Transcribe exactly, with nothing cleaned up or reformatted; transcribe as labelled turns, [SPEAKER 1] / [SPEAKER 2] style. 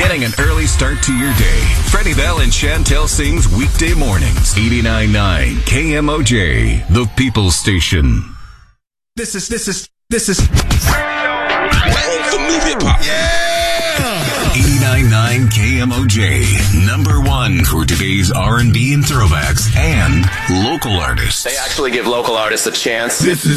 [SPEAKER 1] getting an early start to your day. Freddie Bell and Chantel Singh's weekday mornings. eighty-nine point nine K M O J, the People's Station.
[SPEAKER 2] This is, this is, this is...
[SPEAKER 3] Home for new hip-hop.
[SPEAKER 1] Yeah! eighty-nine point nine K M O J, number one for today's R and B and throwbacks and local artists.
[SPEAKER 4] They actually give local artists a chance.
[SPEAKER 2] This is